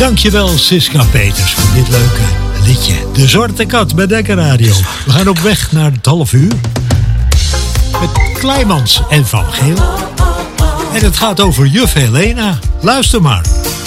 Dankjewel Siska Peters voor dit leuke liedje. De Zwarte Kat bij Dekker Radio. We gaan op weg naar het half uur. Met Kleimans en Van Geel. En het gaat over juf Helena. Luister maar.